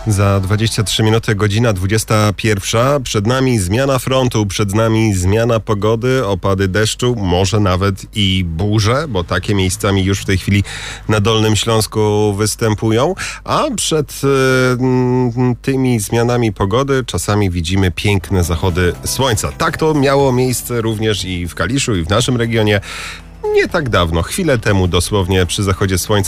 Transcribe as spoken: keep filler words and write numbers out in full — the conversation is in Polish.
Za dwadzieścia trzy minuty, godzina dwudziesta pierwsza. Przed nami zmiana frontu, przed nami zmiana pogody, opady deszczu, może nawet i burze, bo takie miejscami już w tej chwili na Dolnym Śląsku występują. A przed y, tymi zmianami pogody czasami widzimy piękne zachody słońca. Tak to miało miejsce również i w Kaliszu, i w naszym regionie. Nie tak dawno, chwilę temu dosłownie przy zachodzie słońca